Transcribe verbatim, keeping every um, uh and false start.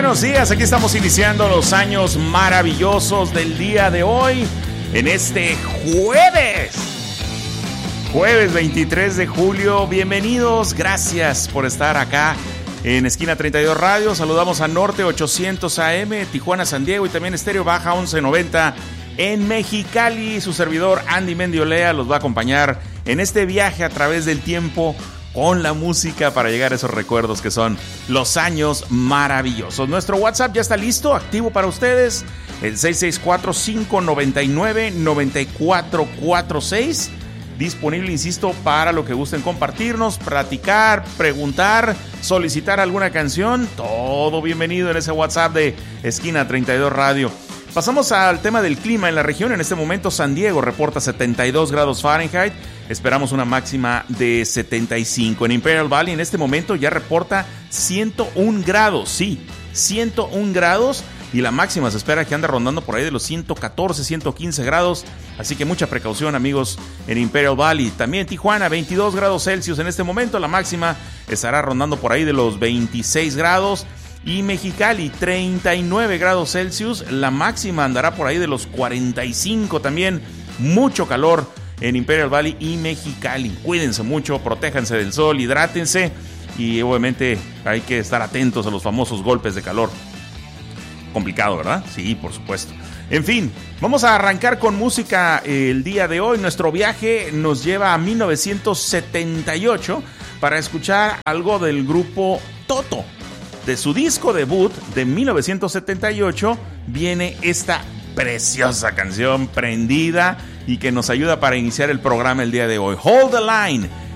buenos días. Aquí estamos iniciando los años maravillosos del día de hoy, en este jueves. Jueves veintitrés de julio. Bienvenidos, gracias por estar acá en Esquina treinta y dos Radio. Saludamos a Norte ochocientos A M, Tijuana, San Diego y también Estéreo Baja once noventa en Mexicali. Su servidor Andy Mendiolea los va a acompañar en este viaje a través del tiempo con la música para llegar a esos recuerdos que son los años maravillosos. Nuestro WhatsApp ya está listo, activo para ustedes, el seis seis cuatro, cinco nueve nueve, nueve cuatro cuatro seis. Disponible, insisto, para lo que gusten compartirnos, platicar, preguntar, solicitar alguna canción. Todo bienvenido en ese WhatsApp de Esquina treinta y dos Radio. Pasamos al tema del clima en la región. En este momento San Diego reporta setenta y dos grados Fahrenheit. Esperamos una máxima de setenta y cinco. En Imperial Valley en este momento ya reporta ciento uno grados. Sí, ciento uno grados. Y la máxima se espera que ande rondando por ahí de los ciento catorce, ciento quince grados. Así que mucha precaución, amigos, en Imperial Valley. También Tijuana, veintidós grados Celsius en este momento. La máxima estará rondando por ahí de los veintiséis grados. Y Mexicali, treinta y nueve grados Celsius. La máxima andará por ahí de los cuarenta y cinco también. Mucho calor en Imperial Valley y Mexicali. Cuídense mucho, protéjanse del sol, hidrátense. Y obviamente hay que estar atentos a los famosos golpes de calor. Complicado, ¿verdad? Sí, por supuesto. En fin, vamos a arrancar con música el día de hoy. Nuestro viaje nos lleva a mil novecientos setenta y ocho para escuchar algo del grupo Toto. De su disco debut de mil novecientos setenta y ocho viene esta preciosa canción prendida y que nos ayuda para iniciar el programa el día de hoy. Hold the Line.